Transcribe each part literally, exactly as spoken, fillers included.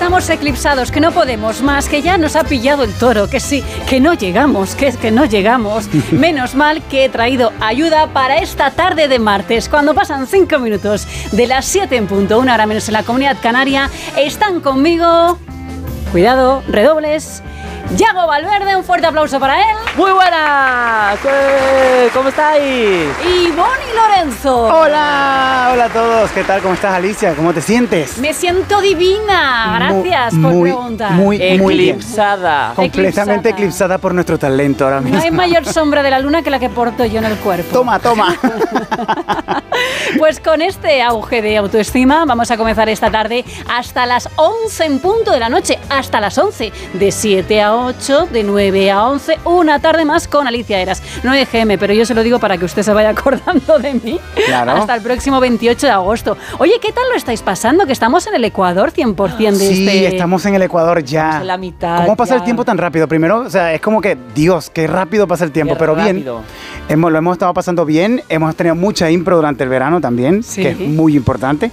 estamos eclipsados, que no podemos más, que ya nos ha pillado el toro, que sí, que no llegamos, que es que no llegamos. Menos mal que he traído ayuda para esta tarde de martes, cuando pasan cinco minutos de las siete en punto, una hora menos en la Comunidad Canaria. Están conmigo, cuidado, redobles, Yago Valverde, un fuerte aplauso para él. ¡Muy buenas! ¿Cómo estáis? Y Bonnie Lorenzo. Hola, hola a todos. ¿Qué tal? ¿Cómo estás, Alicia? ¿Cómo te sientes? Me siento divina. Gracias muy, por muy, preguntar. Muy, muy bien. Eclipsada. Completamente eclipsada. eclipsada por nuestro talento ahora mismo. No hay mayor sombra de la luna que la que porto yo en el cuerpo. Toma, toma. Pues con este auge de autoestima vamos a comenzar esta tarde hasta las once en punto de la noche. Hasta las once. De siete a ocho, de nueve a once. Una tarde más con Alicia Eras. No es G M, pero yo se lo digo para que usted se vaya acordando de mí. Claro. Hasta el próximo veintiocho de agosto. Oye, ¿qué tal lo estáis pasando? Que estamos en el Ecuador cien por ciento de sí, este... Sí, estamos en el Ecuador ya. Estamos en la mitad. ¿Cómo pasa ya. el tiempo tan rápido? Primero, o sea, es como que, Dios, qué rápido pasa el tiempo, Qué pero rápido. bien. Hemos, lo hemos estado pasando bien. Hemos tenido mucha impro durante el verano también, Sí. que es muy importante.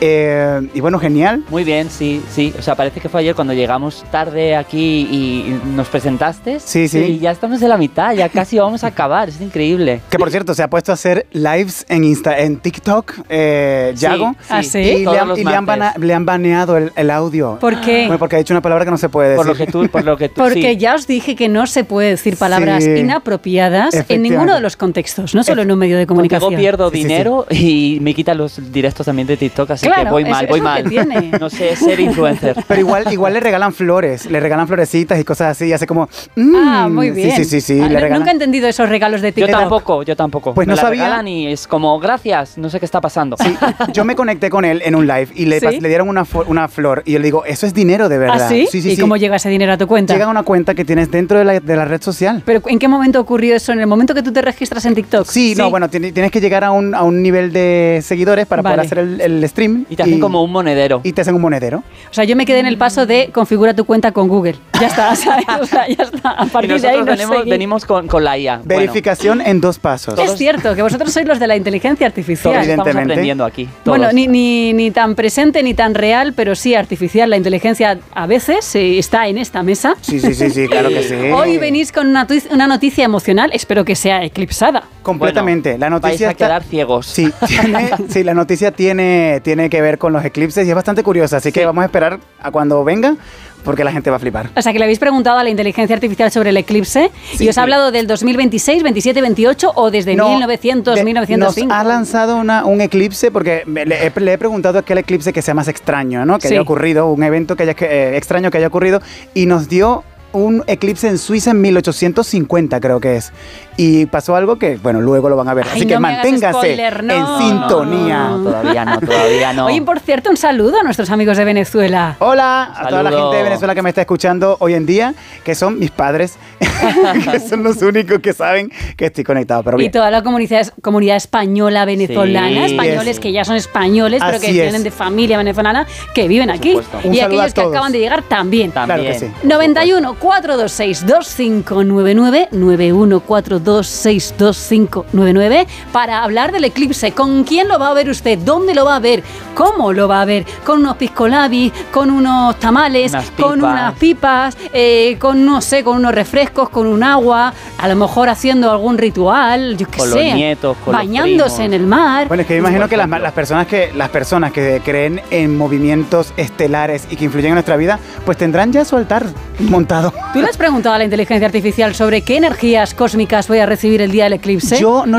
Eh, y bueno, genial. Muy bien, sí, sí. O sea, parece que fue ayer cuando llegamos tarde aquí y nos presentaste. Sí, sí. Y ya estamos en la mitad, ya casi vamos a acabar. Es increíble. Que por cierto, se ha puesto a hacer lives en Insta, en TikTok, eh, Yago. Sí, ¿Ah, sí? Y, Todos le han, los y le, han martes. bana- le han baneado el, el audio. ¿Por qué? Bueno, porque ha dicho una palabra que no se puede decir. Por lo que tú, por lo que tú. Porque sí. ya os dije que no se puede decir palabras Sí. inapropiadas en Efectivamente. ninguno de los contextos, no solo en un medio de comunicación. Contigo pierdo Sí, sí, sí. dinero y me quitan los directos también de TikTok, así Claro, que voy es- mal, es voy lo que mal. tiene. No sé ser influencer. Pero igual, igual le regalan flores, le regalan florecitas y cosas así, y hace como... mm, Ah, muy bien. Sí, sí, sí, sí, Ah, le no- regalan... Nunca he entendido esos regalos de Yo TikTok. tampoco, yo tampoco. Pues me no la sabía. regalan y es como, gracias, no sé qué está pasando. Sí, yo me conecté con él en un live y le, ¿Sí? pas- le dieron una, fo- una flor y yo le digo, eso es dinero de verdad. ¿Ah, sí? Sí, sí, ¿Y sí. cómo llega ese dinero a tu cuenta? Llega a una cuenta que tienes dentro de la, de la red social. ¿Pero en qué momento ocurrió eso? ¿En el momento que tú te registras en TikTok? Sí, no, bueno, tiene- tienes que llegar a un, a un nivel de seguidores para Vale. poder hacer el, el stream. Y te hacen como un monedero. Y te hacen un monedero. O sea, yo me quedé en el paso de configura tu cuenta con Google. Ya está, ¿sabes? O sea, ya está. A Y partir de ahí nosotros no venimos, seguí. venimos con, con la I A. Bueno, Verificación en dos pasos. Es cierto, que vosotros sois los de la inteligencia artificial. todos estamos Evidentemente. aprendiendo aquí. Bueno, todos. ni, ni, ni tan presente ni tan real, pero sí artificial. La inteligencia a veces eh, está en esta mesa. Sí, sí, sí, sí, claro que sí. Hoy venís con una, tu- una noticia emocional, espero que sea eclipsada. Completamente. Bueno, la noticia vais a está- quedar ciegos. Sí, tiene- sí, la noticia tiene, tiene que ver con los eclipses y es bastante curiosa, así que vamos a esperar a cuando venga porque la gente va a flipar. O sea, que le habéis preguntado a la inteligencia artificial sobre el eclipse Sí, y os ha sí. hablado del dos mil veintiséis, veintisiete, veintiocho o desde No, mil novecientos, de- mil novecientos cinco. Nos ha lanzado una, un eclipse porque me- le, he, le he preguntado aquel eclipse que sea más extraño, ¿no? Que Sí. haya ocurrido, un evento que haya, que, eh, extraño que haya ocurrido y nos dio un eclipse en Suiza en mil ochocientos cincuenta, creo que es. Y pasó algo que, bueno, luego lo van a ver. Ay, Así que no me hagas manténgase spoiler, no. en sintonía. No, no, todavía no, todavía no. Oye, por cierto, un saludo a nuestros amigos de Venezuela. Hola a toda la Saludo. gente de Venezuela que me está escuchando hoy en día, que son mis padres, que son los únicos que saben que estoy conectado. Pero Y bien. toda la comunidad, comunidad española venezolana, Sí, españoles es. que ya son españoles, pero que Así es. vienen de familia venezolana, que viven Por aquí. supuesto. Un Y saludo a aquellos que todos. acaban de llegar también. También. Claro que sí. noventa y uno, cuatrocientos veintiséis, veinticinco noventa y nueve, noventa y uno, cuatrocientos veintiséis, veinticinco noventa y nueve para hablar del eclipse. ¿Con quién lo va a ver usted? ¿Dónde lo va a ver? ¿Cómo lo va a ver? ¿Con unos piscolabis? ¿Con unos tamales? Unas ¿Con pipas. unas pipas? Eh, ¿Con, no sé, con unos refrescos? ¿Con un agua? A lo mejor haciendo algún ritual, yo qué Con sé. los nietos, con los bañándose primos. en el mar. Bueno, es que yo imagino que las, las personas que las personas que creen en movimientos estelares y que influyen en nuestra vida, pues tendrán ya su altar montado. ¿Tú le has preguntado a la inteligencia artificial sobre qué energías cósmicas voy a recibir el día del eclipse? Yo no